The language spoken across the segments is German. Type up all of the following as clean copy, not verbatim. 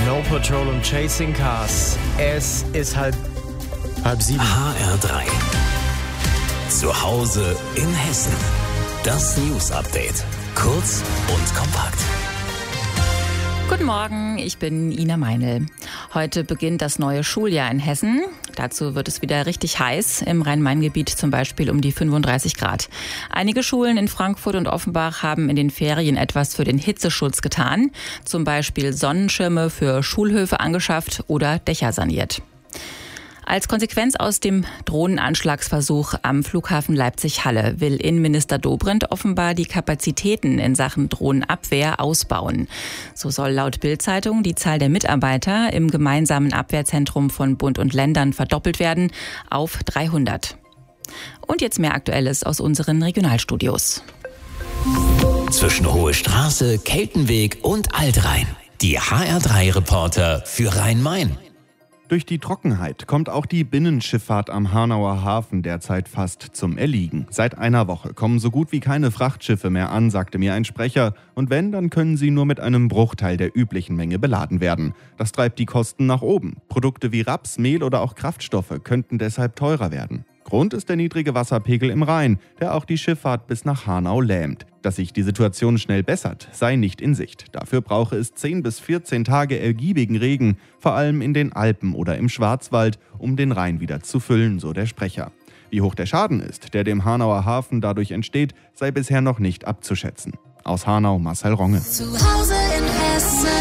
Snow Patrol und Chasing Cars. Es ist halb 7. HR3. Zu Hause in Hessen. Das News Update. Kurz und kompakt. Guten Morgen, ich bin Ina Meinl. Heute beginnt das neue Schuljahr in Hessen. Dazu wird es wieder richtig heiß, im Rhein-Main-Gebiet zum Beispiel um die 35 Grad. Einige Schulen in Frankfurt und Offenbach haben in den Ferien etwas für den Hitzeschutz getan. Zum Beispiel Sonnenschirme für Schulhöfe angeschafft oder Dächer saniert. Als Konsequenz aus dem Drohnenanschlagsversuch am Flughafen Leipzig-Halle will Innenminister Dobrindt offenbar die Kapazitäten in Sachen Drohnenabwehr ausbauen. So soll laut Bild-Zeitung die Zahl der Mitarbeiter im gemeinsamen Abwehrzentrum von Bund und Ländern verdoppelt werden auf 300. Und jetzt mehr Aktuelles aus unseren Regionalstudios. Zwischen Hohe Straße, Keltenweg und Altrhein. Die HR3-Reporter für Rhein-Main. Durch die Trockenheit kommt auch die Binnenschifffahrt am Hanauer Hafen derzeit fast zum Erliegen. Seit einer Woche kommen so gut wie keine Frachtschiffe mehr an, sagte mir ein Sprecher. Und wenn, dann können sie nur mit einem Bruchteil der üblichen Menge beladen werden. Das treibt die Kosten nach oben. Produkte wie Raps, Mehl oder auch Kraftstoffe könnten deshalb teurer werden. Grund ist der niedrige Wasserpegel im Rhein, der auch die Schifffahrt bis nach Hanau lähmt. Dass sich die Situation schnell bessert, sei nicht in Sicht. Dafür brauche es 10 bis 14 Tage ergiebigen Regen, vor allem in den Alpen oder im Schwarzwald, um den Rhein wieder zu füllen, so der Sprecher. Wie hoch der Schaden ist, der dem Hanauer Hafen dadurch entsteht, sei bisher noch nicht abzuschätzen. Aus Hanau, Marcel Ronge. Zu Hause in Hessen.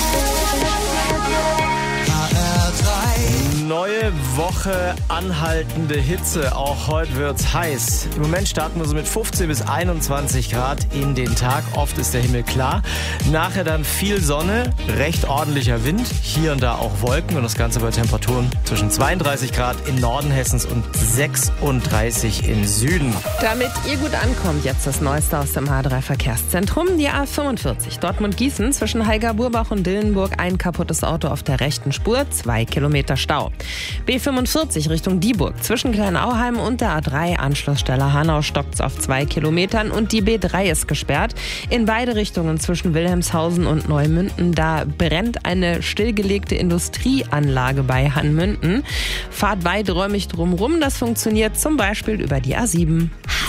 Neue Woche, anhaltende Hitze. Auch heute wird's heiß. Im Moment starten wir so mit 15 bis 21 Grad in den Tag. Oft ist der Himmel klar. Nachher dann viel Sonne, recht ordentlicher Wind. Hier und da auch Wolken und das Ganze bei Temperaturen zwischen 32 Grad im Norden Hessens und 36 im Süden. Damit ihr gut ankommt, jetzt das Neueste aus dem H3-Verkehrszentrum. Die A45 Dortmund-Gießen zwischen Heiger-Burbach und Dillenburg. Ein kaputtes Auto auf der rechten Spur, 2 Kilometer Stau. B45 Richtung Dieburg zwischen Kleinauheim und der A3 Anschlussstelle Hanau stockt's auf 2 Kilometern und die B3 ist gesperrt. In beide Richtungen zwischen Wilhelmshausen und Neumünden, da brennt eine stillgelegte Industrieanlage bei Hannmünden. Fahrt weiträumig drumherum, das funktioniert zum Beispiel über die A7.